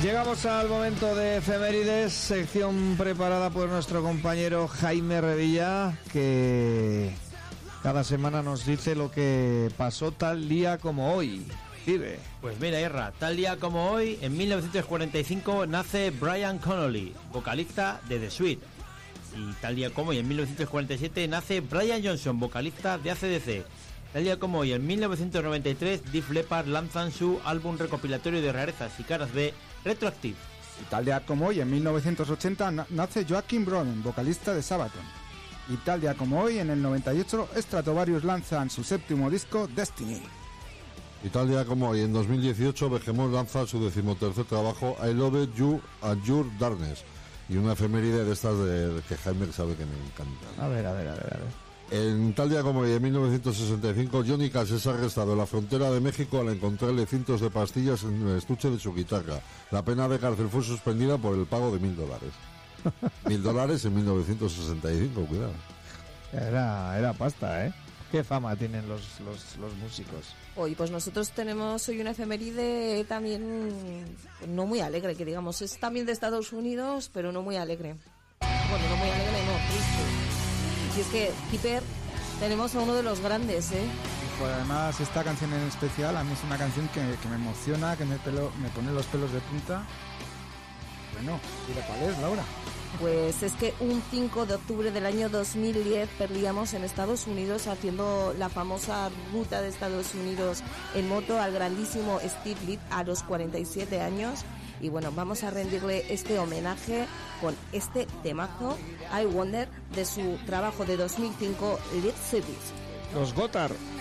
Llegamos al momento de efemérides, sección preparada por nuestro compañero Jaime Revilla, que cada semana nos dice lo que pasó tal día como hoy. Vive. Pues mira, Irra, tal día como hoy, en 1945, nace Brian Connolly, vocalista de The Sweet. Y tal día como hoy, en 1947, nace Brian Johnson, vocalista de AC/DC. Tal día como hoy, en 1993, Def Leppard lanzan su álbum recopilatorio de rarezas y caras B, Retroactive. Y tal día como hoy, en 1980, nace Joachim Broden, vocalista de Sabaton. Y tal día como hoy, en el 98, Stratovarius lanzan su séptimo disco, Destiny. Y tal día como hoy, en 2018, Behemoth lanza su 13º trabajo, I Love You and Your Darkness. Y una efeméride de estas que Jaime sabe que me encanta. A ver. En tal día como hoy, en 1965, Johnny Cash es arrestado en la frontera de México al encontrarle cientos de pastillas en el estuche de su guitarra. La pena de cárcel fue suspendida por el pago de $1.000. $1.000 en 1965, cuidado. Era pasta, ¿eh? Qué fama tienen los músicos. Hoy, pues nosotros tenemos hoy una efeméride también no muy alegre, que digamos, es también de Estados Unidos, pero no muy alegre. Bueno, no muy alegre, no, triste. Y es que, Piper, tenemos a uno de los grandes, ¿eh? Pues además, esta canción en especial, a mí es una canción que me emociona, que me pone los pelos de punta. Bueno, ¿y cuál es, Laura? Pues es que un 5 de octubre del año 2010 perdíamos en Estados Unidos, haciendo la famosa ruta de Estados Unidos en moto, al grandísimo Steve Lead a los 47 años. Y bueno, vamos a rendirle este homenaje con este temazo, I Wonder, de su trabajo de 2005, Lead Service. Los Gotthard.